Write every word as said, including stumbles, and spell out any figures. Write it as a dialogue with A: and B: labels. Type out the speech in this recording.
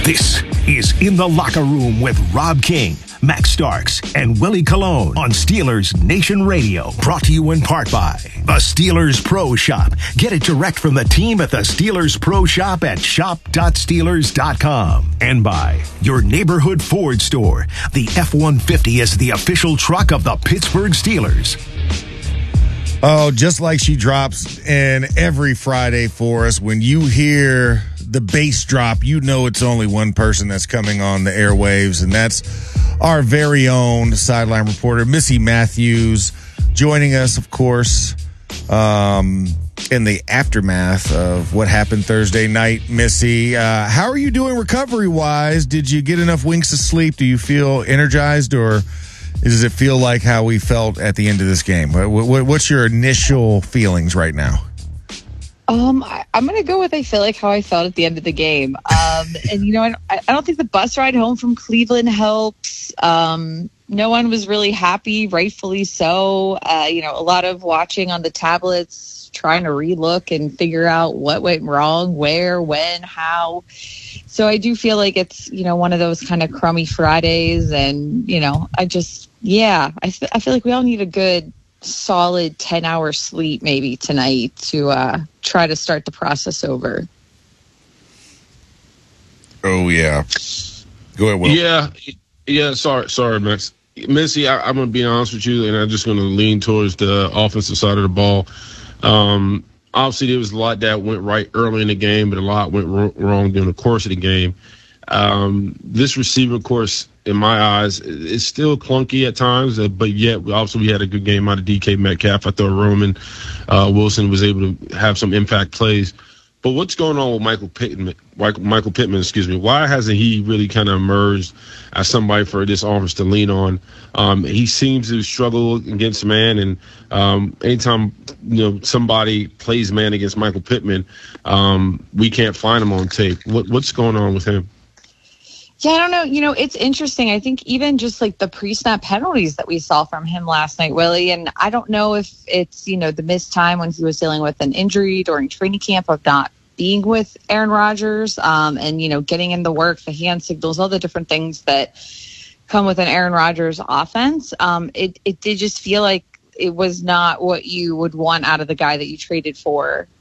A: This is In the Locker Room with Rob King, Max Starks, and Willie Colon on Steelers Nation Radio. Brought to you in part by the Steelers Pro Shop. Get it direct from the team at the Steelers Pro Shop at shop dot steelers dot com. And by your neighborhood Ford store. The F one fifty is the official truck of the Pittsburgh Steelers.
B: Oh, just like she drops in every Friday for us, when you hear the bass drop, you know it's only one person that's coming on the airwaves, and that's our very own sideline reporter, Missy Matthews, joining us, of course, um, in the aftermath of what happened Thursday night. Missy, uh, how are you doing recovery-wise? Did you get enough winks of sleep? Do you feel energized, or does it feel like how we felt at the end of this game? What, what, what's your initial feelings right now?
C: Um, I, I'm going to go with I feel like how I felt at the end of the game. Um, and, you know, I, I don't think the bus ride home from Cleveland helps. Um, no one was really happy, rightfully so. Uh, you know, a lot of watching on the tablets, trying to relook and figure out what went wrong, where, when, how. So I do feel like it's, you know, one of those kind of crummy Fridays. And, you know, I just, yeah, I, th- I feel like we all need a good solid ten hour sleep maybe tonight to uh try to start the process over.
B: Oh yeah, go ahead, Will.
D: Yeah, yeah. Sorry, sorry, Max. Missy, I, I'm gonna be honest with you, and I'm just gonna lean towards the offensive side of the ball. Um, obviously, there was a lot that went right early in the game, but a lot went ro- wrong during the course of the game. Um, this receiver course, in my eyes, is still clunky at times, uh, but yet obviously we had a good game out of D K Metcalf. I thought Roman uh, Wilson was able to have some impact plays. But what's going on with Michael Pittman? Michael Pittman, excuse me. Why hasn't he really kind of emerged as somebody for this offense to lean on? Um, he seems to struggle against man, and um, anytime you know somebody plays man against Michael Pittman, um, we can't find him on tape. What, what's going on with him?
C: Yeah, I don't know. You know, it's interesting. I think even just like the pre-snap penalties that we saw from him last night, Willie, and I don't know if it's, you know, the missed time when he was dealing with an injury during training camp of not being with Aaron Rodgers um, and, you know, getting in the work, the hand signals, all the different things that come with an Aaron Rodgers offense. Um, it, it did just feel like it was not what you would want out of the guy that you traded for